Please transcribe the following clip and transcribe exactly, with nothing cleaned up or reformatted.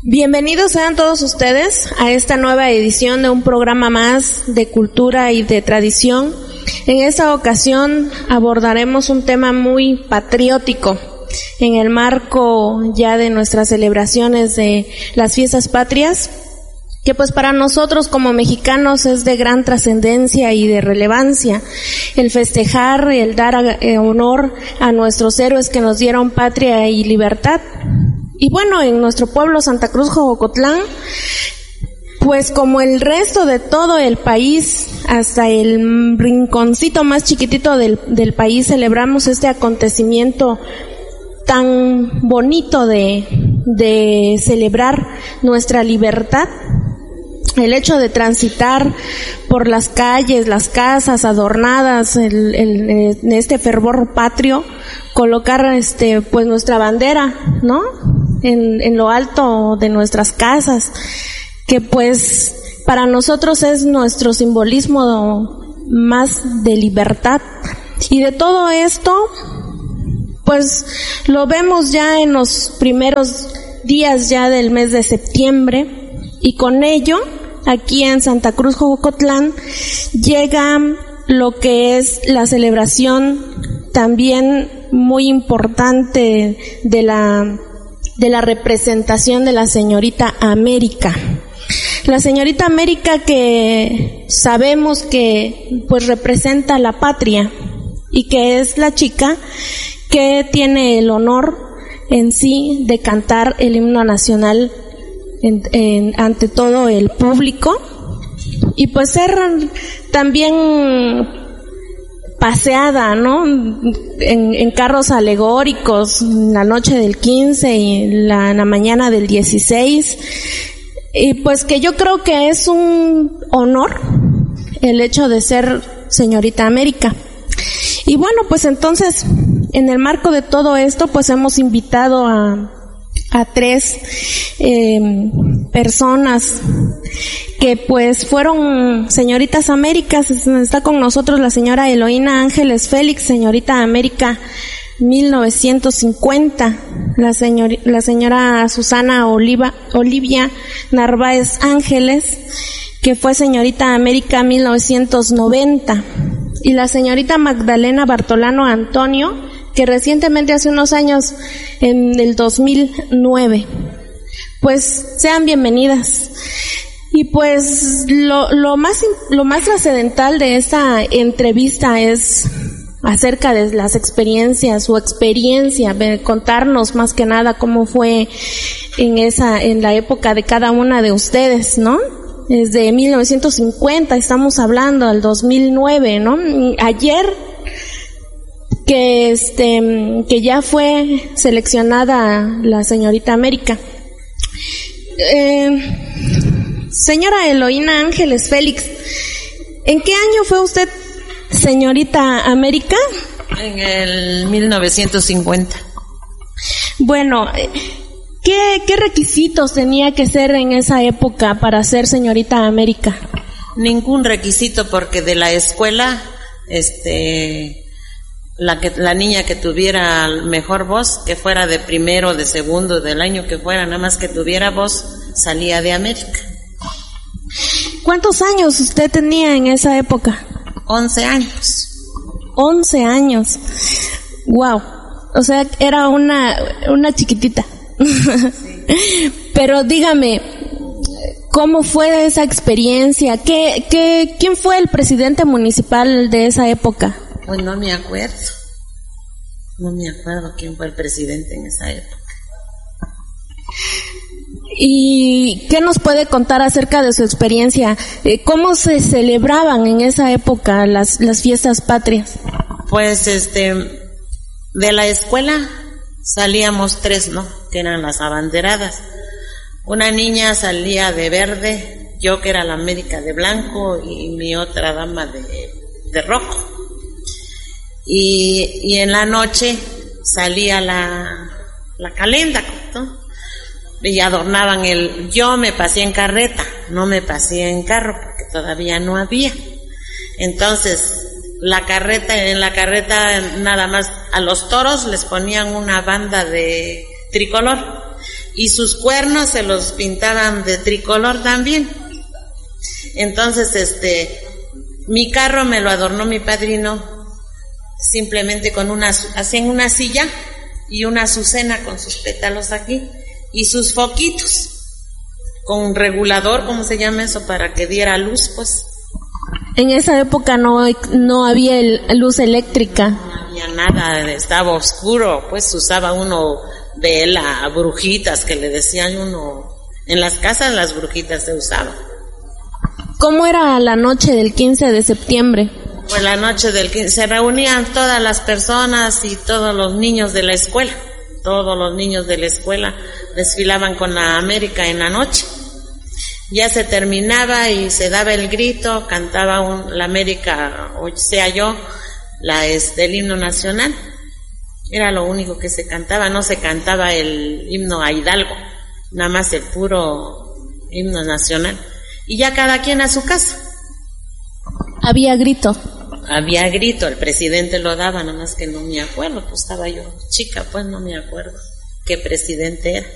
Bienvenidos sean todos ustedes a esta nueva edición de un programa más de cultura y de tradición. En esta ocasión abordaremos un tema muy patriótico en el marco ya de nuestras celebraciones de las fiestas patrias, que pues para nosotros como mexicanos es de gran trascendencia y de relevancia el festejar, el dar honor a nuestros héroes que nos dieron patria y libertad. Y bueno, en nuestro pueblo Santa Cruz Jocotlán, pues como el resto de todo el país, hasta el rinconcito más chiquitito del, del país, celebramos este acontecimiento tan bonito de, de celebrar nuestra libertad. El hecho de transitar por las calles, las casas adornadas, el, el, en este fervor patrio, colocar este, pues nuestra bandera, ¿no? En, en lo alto de nuestras casas, que pues para nosotros es nuestro simbolismo más de libertad. Y de todo esto, pues lo vemos ya en los primeros días ya del mes de septiembre, y con ello, aquí en Santa Cruz Jocotlán, llega lo que es la celebración también muy importante de la de la representación de la señorita América. La señorita América, que sabemos que pues representa la patria y que es la chica que tiene el honor en sí de cantar el himno nacional en, en, ante todo el público, y pues ser también paseada, ¿no? En, en carros alegóricos, la noche del quince y la, la mañana del dieciséis. Y pues que yo creo que es un honor el hecho de ser señorita América. Y bueno, pues entonces, en el marco de todo esto, pues hemos invitado a, a tres eh, personas que pues fueron señoritas Américas. Está con nosotros la señora Eloína Ángeles Félix, señorita América mil novecientos cincuenta, la, señor, la señora Susana Oliva, Olivia Narváez Ángeles, que fue señorita América mil novecientos noventa, y la señorita Magdalena Bartolano Antonio, que recientemente, hace unos años, en el dos mil nueve. Pues sean bienvenidas. Y pues lo, lo más, lo más trascendental de esta entrevista es acerca de las experiencias, su experiencia, contarnos más que nada cómo fue en esa, en la época de cada una de ustedes, ¿no? Desde mil novecientos cincuenta estamos hablando, al dos mil nueve, ¿no? Ayer, que este, que ya fue seleccionada la señorita América. Eh, Señora Eloína Ángeles Félix, ¿en qué año fue usted señorita América? En el mil novecientos cincuenta. Bueno, ¿qué, qué requisitos tenía que ser en esa época para ser señorita América? Ningún requisito, porque de la escuela, este, la que, la niña que tuviera mejor voz, que fuera de primero, de segundo, del año que fuera, nada más que tuviera voz, salía de América. ¿Cuántos años usted tenía en esa época? Once años. Once años. Wow. O sea, era una, una chiquitita. Sí. Pero dígame, ¿cómo fue esa experiencia? ¿Qué, qué, quién fue el presidente municipal de esa época? Pues no me acuerdo. No me acuerdo quién fue el presidente en esa época. ¿Y qué nos puede contar acerca de su experiencia? ¿Cómo se celebraban en esa época las, las fiestas patrias? Pues este, de la escuela salíamos tres, ¿no? Que eran las abanderadas. Una niña salía de verde, yo que era la América de blanco y mi otra dama de, de rojo. Y, y en la noche salía la, la calenda, ¿no? Y adornaban el, yo me pasé en carreta, no me pasé en carro porque todavía no había. Entonces, la carreta, en la carreta nada más a los toros les ponían una banda de tricolor y sus cuernos se los pintaban de tricolor también. Entonces, este, mi carro me lo adornó mi padrino simplemente con una, hacían una silla y una azucena con sus pétalos aquí y sus foquitos con un regulador, ¿cómo se llama eso? Para que diera luz, pues. En esa época no, no había el, luz eléctrica. No había nada, estaba oscuro, pues usaba uno vela, brujitas que le decían uno, en las casas las brujitas se usaban. ¿Cómo era la noche del quince de septiembre? Pues la noche del quince se reunían todas las personas y todos los niños de la escuela, todos los niños de la escuela desfilaban con la América en la noche. Ya se terminaba y se daba el grito, cantaba un, la América, o sea yo, la este, el himno nacional. Era lo único que se cantaba, no se cantaba el himno a Hidalgo, nada más el puro himno nacional. Y ya cada quien a su casa. Había grito. Había grito, el presidente lo daba, nada más que no me acuerdo, pues estaba yo chica, pues no me acuerdo qué presidente era.